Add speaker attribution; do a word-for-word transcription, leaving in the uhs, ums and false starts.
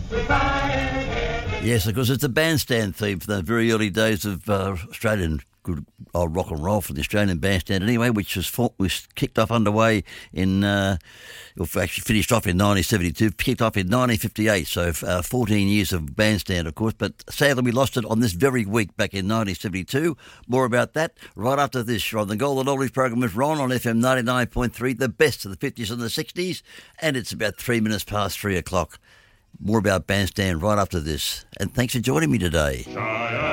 Speaker 1: Yes, of course, it's a bandstand theme from the very early days of uh, Australian good old rock and roll from the Australian Bandstand anyway, which was, fought, was kicked off underway in, uh, well, actually finished off in nineteen seventy-two, kicked off in nineteen fifty-eight, so uh, fourteen years of bandstand, of course, but sadly we lost it on this very week back in nineteen seventy-two. More about that right after this. You're on the Golden Oldies program with Ron on F M ninety-nine point three, the best of the fifties and the sixties, and it's about three minutes past three o'clock. More about bandstand right after this, and thanks for joining me today.